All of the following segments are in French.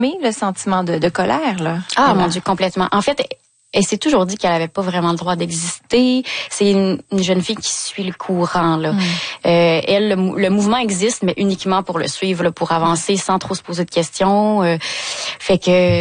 Mais le sentiment de colère, là. Ah, mon Dieu, complètement. En fait, elle s'est toujours dit qu'elle avait pas vraiment le droit d'exister. C'est une jeune fille qui suit le courant, là. Elle, le mouvement existe, mais uniquement pour le suivre, là, pour avancer sans trop se poser de questions. Fait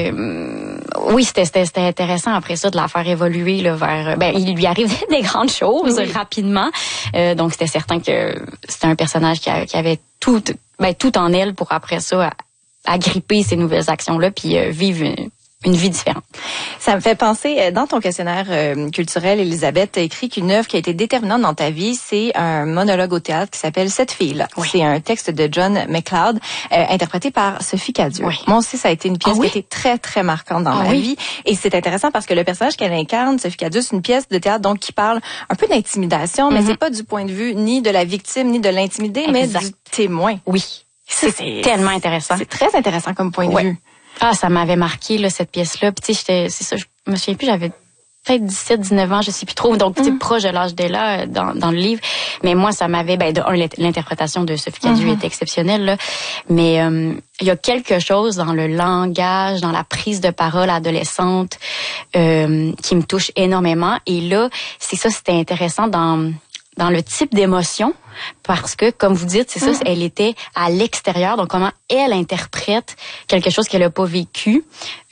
que, oui, c'était intéressant après ça de la faire évoluer, là, vers, il lui arrivait des grandes choses rapidement. Donc, c'était certain que c'était un personnage qui avait tout en elle pour après ça agripper ces nouvelles actions-là puis vivre une vie différente. Ça me fait penser, dans ton questionnaire culturel, Elisabeth, tu as écrit qu'une œuvre qui a été déterminante dans ta vie, c'est un monologue au théâtre qui s'appelle Cette fille-là. Oui. C'est un texte de John McLeod, interprété par Sophie Cadieux. Oui. Moi aussi, ça a été une pièce qui a été très, très marquante dans ma vie. Et c'est intéressant parce que le personnage qu'elle incarne, Sophie Cadieux, c'est une pièce de théâtre donc qui parle un peu d'intimidation, mais c'est pas du point de vue ni de la victime, ni de l'intimidé, mais du témoin. Oui. C'est tellement intéressant. C'est très intéressant comme point de vue. Ah, ça m'avait marqué, là, cette pièce-là. Puis, tu sais, c'est ça, je me souviens plus, j'avais peut-être 17, 19 ans, je sais plus trop. Donc, tu sais, proche de l'âge d'Ella dans le livre. Mais moi, ça m'avait, l'interprétation de Sophie Cadieux est exceptionnelle, là. Mais, il y a quelque chose dans le langage, dans la prise de parole adolescente, qui me touche énormément. Et là, c'était intéressant dans le type d'émotion, parce que, comme vous dites, c'est ça, elle était à l'extérieur, donc comment elle interprète quelque chose qu'elle n'a pas vécu.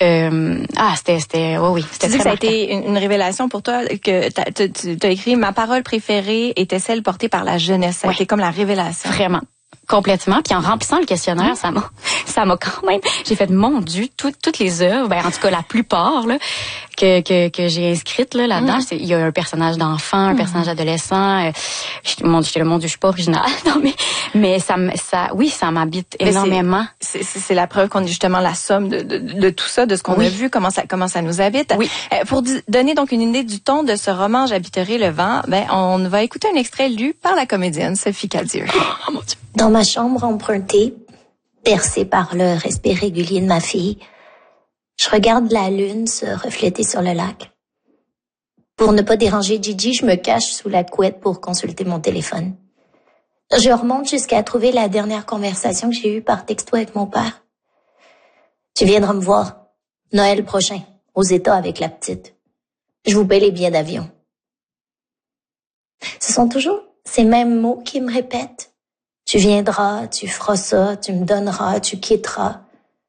C'était tu dis que ça a été une révélation pour toi, que tu as écrit « Ma parole préférée était celle portée par la jeunesse ». Ça a été comme la révélation. Vraiment. Complètement. Puis en remplissant le questionnaire, ça m'a quand même, j'ai fait, mon Dieu, toutes les œuvres, en tout cas la plupart, là, que j'ai inscrites, là-dedans, il y a un personnage d'enfant, un personnage adolescent, mon Dieu, je suis pas originale. Non, mais ça m'habite énormément. C'est la preuve qu'on est justement la somme de tout ça, de ce qu'on a vu, comment ça nous habite. Oui. Pour donner donc une idée du ton de ce roman J'habiterai le vent, on va écouter un extrait lu par la comédienne Sophie Cadieux. Oh mon Dieu. Dans ma chambre empruntée, bercée par le respect régulier de ma fille, je regarde la lune se refléter sur le lac. Pour ne pas déranger Gigi, je me cache sous la couette pour consulter mon téléphone. Je remonte jusqu'à trouver la dernière conversation que j'ai eue par texto avec mon père. Tu viendras me voir, Noël prochain, aux États avec la petite. Je vous paie les billets d'avion. Ce sont toujours ces mêmes mots qui me répètent. Tu viendras, tu feras ça, tu me donneras, tu quitteras.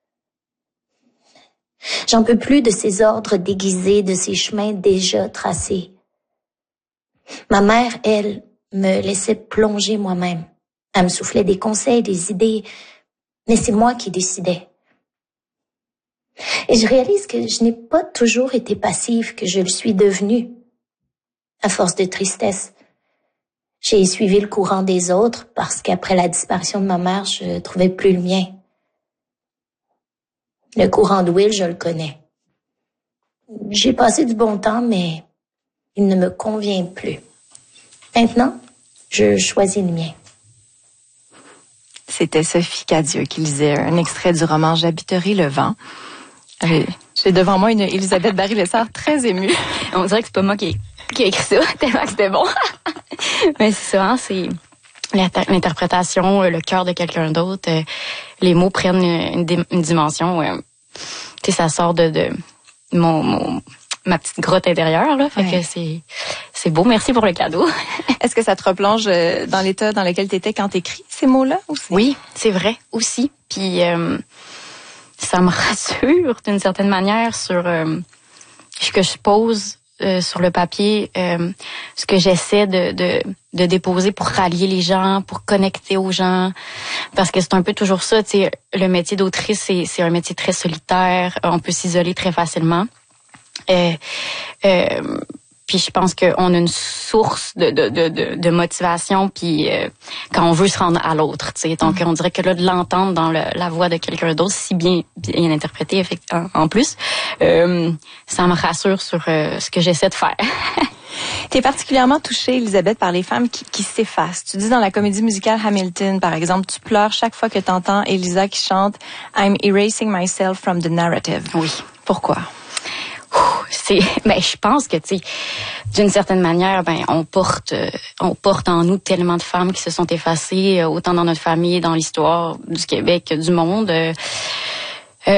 J'en peux plus de ces ordres déguisés, de ces chemins déjà tracés. Ma mère, elle, me laissait plonger moi-même. Elle me soufflait des conseils, des idées, mais c'est moi qui décidais. Et je réalise que je n'ai pas toujours été passive, que je le suis devenue. À force de tristesse. J'ai suivi le courant des autres parce qu'après la disparition de ma mère, je trouvais plus le mien. Le courant de Will, je le connais. J'ai passé du bon temps, mais il ne me convient plus. Maintenant, je choisis le mien. C'était Sophie Cadieux qui lisait un extrait du roman J'habiterai le vent. J'ai devant moi une Elisabeth Barry-Lessard très émue. On dirait que c'est pas moi qui ai écrit ça, tellement que c'était bon. Mais c'est ça, c'est l'interprétation, le cœur de quelqu'un d'autre. Les mots prennent une dimension. Tu sais, ça sort de ma petite grotte intérieure, là. Fait que c'est beau. Merci pour le cadeau. Est-ce que ça te replonge dans l'état dans lequel tu étais quand t'écris ces mots-là aussi? Oui, c'est vrai aussi. Puis ça me rassure d'une certaine manière sur ce que je pose sur le papier, ce que j'essaie de déposer pour rallier les gens, pour connecter aux gens, parce que c'est un peu toujours ça, tu sais, le métier d'autrice, c'est un métier très solitaire, on peut s'isoler très facilement. Puis je pense qu'on a une source de motivation, puis quand on veut se rendre à l'autre, tu sais. Donc on dirait que là, de l'entendre dans la voix de quelqu'un d'autre, si bien interprété en plus, ça me rassure sur ce que j'essaie de faire. T'es particulièrement touchée, Elisabeth, par les femmes qui s'effacent. Tu dis dans la comédie musicale Hamilton, par exemple, tu pleures chaque fois que t'entends Elisa qui chante « I'm erasing myself from the narrative ». Oui. Pourquoi? Je pense que, tu sais, d'une certaine manière, on porte en nous tellement de femmes qui se sont effacées, autant dans notre famille, dans l'histoire du Québec que du monde.